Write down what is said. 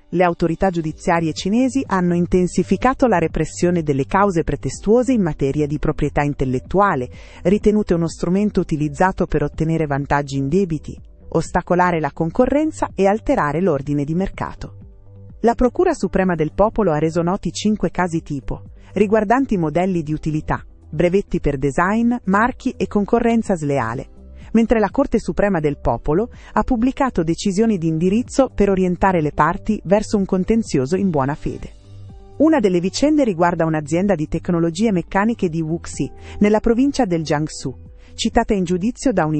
Le autorità giudiziarie cinesi hanno intensificato la repressione delle cause pretestuose in materia di proprietà intellettuale, ritenute uno strumento utilizzato per ottenere vantaggi indebiti, ostacolare la concorrenza e alterare l'ordine di mercato. La Procura Suprema del Popolo ha reso noti 5 casi tipo, riguardanti modelli di utilità, brevetti per design, marchi e concorrenza sleale, mentre la Corte Suprema del Popolo ha pubblicato decisioni di indirizzo per orientare le parti verso un contenzioso in buona fede. Una delle vicende riguarda un'azienda di tecnologie meccaniche di Wuxi, nella provincia del Jiangsu, citata in giudizio da un